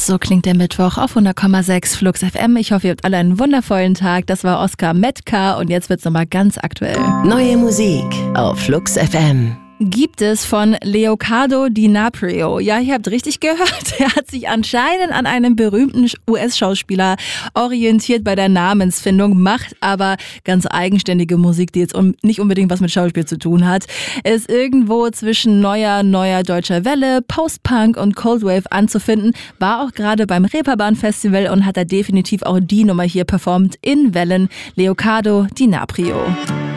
So klingt der Mittwoch auf 100,6 Flux FM. Ich hoffe, ihr habt alle einen wundervollen Tag. Das war Oskar Metka und jetzt wird's nochmal ganz aktuell. Neue Musik auf Flux FM. Gibt es von Leonardo DiCaprio. Ja, ihr habt richtig gehört. Er hat sich anscheinend an einem berühmten US-Schauspieler orientiert bei der Namensfindung, macht aber ganz eigenständige Musik, die jetzt nicht unbedingt was mit Schauspiel zu tun hat. Er ist irgendwo zwischen neuer deutscher Welle, Post-Punk und Cold Wave anzufinden, war auch gerade beim Reeperbahn-Festival und hat da definitiv auch die Nummer hier performt in Wellen. Leonardo DiCaprio.